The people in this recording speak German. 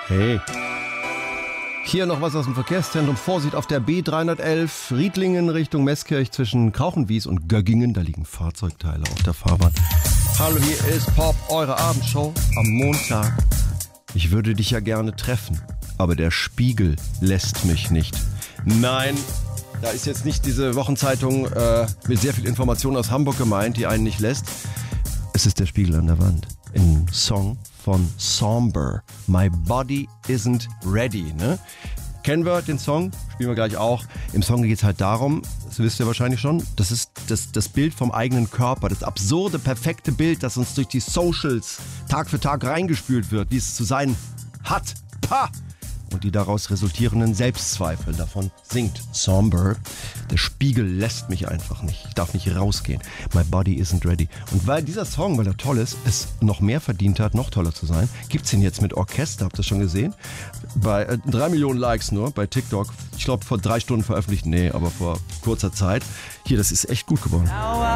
Hey. Hier noch was aus dem Verkehrszentrum. Vorsicht auf der B311 Riedlingen Richtung Meßkirch zwischen Krauchenwies und Göggingen. Da liegen Fahrzeugteile auf der Fahrbahn. Hallo, hier ist Pop, eure Abendshow am Montag. Ich würde dich ja gerne treffen, aber der Spiegel lässt mich nicht. Nein, da ist jetzt nicht diese Wochenzeitung mit sehr viel Information aus Hamburg gemeint, die einen nicht lässt. Es ist der Spiegel an der Wand. Im Song von Somber. My Body Isn't Ready. Ne? Kennen wir den Song? Spielen wir gleich auch. Im Song geht es halt darum, das wisst ihr wahrscheinlich schon, das ist das Bild vom eigenen Körper. Das absurde, perfekte Bild, das uns durch die Socials Tag für Tag reingespült wird, wie es zu sein hat. Pah! Und die daraus resultierenden Selbstzweifel. Davon singt Somber. Der Spiegel lässt mich einfach nicht. Ich darf nicht rausgehen. My body isn't ready. Und weil dieser Song, weil er toll ist, es noch mehr verdient hat, noch toller zu sein, gibt's ihn jetzt mit Orchester. Habt ihr das schon gesehen? Bei 3 Millionen Likes nur bei TikTok. Ich glaube, vor 3 Stunden veröffentlicht. Nee, aber vor kurzer Zeit. Hier, das ist echt gut geworden.